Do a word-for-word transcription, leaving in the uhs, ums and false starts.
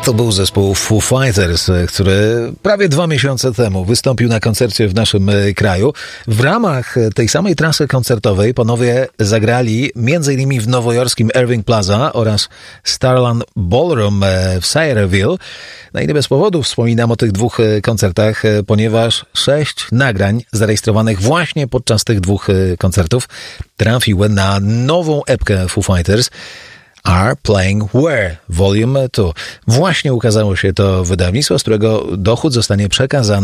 To był zespół Foo Fighters, który prawie dwa miesiące temu wystąpił na koncercie w naszym kraju. W ramach tej samej trasy koncertowej panowie zagrali między innymi w nowojorskim Irving Plaza oraz Starland Ballroom w Sayreville. No i nie bez powodu wspominam o tych dwóch koncertach, ponieważ sześć nagrań zarejestrowanych właśnie podczas tych dwóch koncertów trafiły na nową epkę Foo Fighters Are Playing Where Volume two. Właśnie ukazało się to wydawnictwo, z którego dochód zostanie przekazany